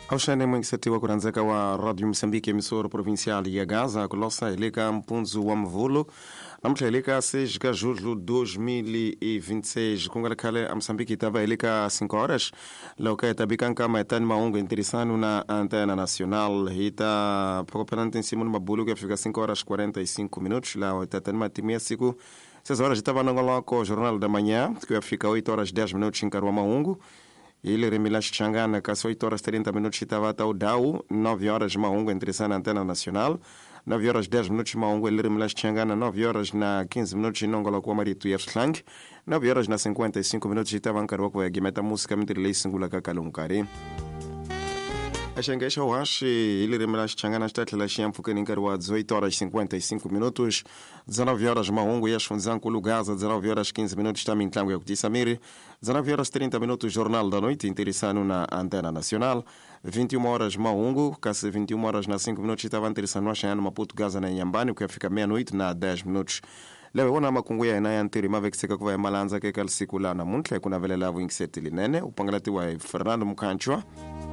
Aushane mwengiseti wa kuranzeka wa Radio Msambiki emisora provincial ya Gaza kulosa ilika mpunzu wa mvulu namtla ilika 6 julho 2026 kungalakale a Msambiki itava ilika 5 horas lauka itabikanka maetani maungo interesanu na antena nacional hita pokopenante nsimuni mabulu kufika 5 horas 45 minutos la itatani matimia siku 6 horas itava nongoloko jornal da manhã kufika 8 horas 10 minutos inkarwa maungo Ele remilash changana ka 8 horas 30 minutos estava até o DAU, 9 horas maungo interessante na antena nacional, 9 horas 10 minutos maungo ele remilash changana, 9 horas na 15 minutos nongola kwa maritu ya slang, 9 horas na 55 minutos estava ankarwa kwa gimeta música mitrelei singula ka kalungkari. Ashangesha washi ili remelash changana statla shia mfukeni nkarwa 18 horas 55 minutos 19 horas maungo ya shunzanku lugaza 19 horas 15 minutos também tlango ya kutisamiri 19 horas 30 minutos jornal da noite interessano na antena nacional 21 horas maungo kasi 21 horas na 5 minutos estava interessano achando Maputo Gaza na Nhambani que fica meia-noite na 10 minutos Lewe wana makunguya ina yantiri mavekiseka kuva ya malanza ke kalsiku la na muntle kuna vele lavu inkseti linene upangalati wa Fernando Mukanchwa